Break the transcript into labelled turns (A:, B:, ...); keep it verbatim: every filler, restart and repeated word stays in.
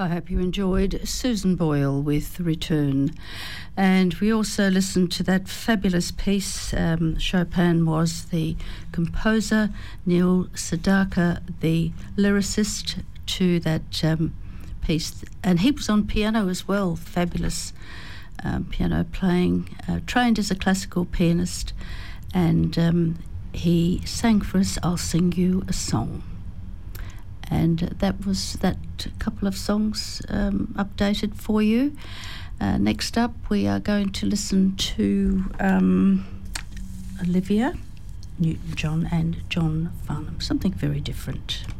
A: I hope you enjoyed Susan Boyle with Return. And we also listened to that fabulous piece. Um, Chopin was the composer, Neil Sedaka, the lyricist to that um, piece. And he was on piano as well, fabulous um, piano playing, uh, trained as a classical pianist. And um, he sang for us, I'll Sing You a Song. And that was that couple of songs um, updated for you. Uh, next up, we are going to listen to um, Olivia Newton-John and John Farnham, something very different.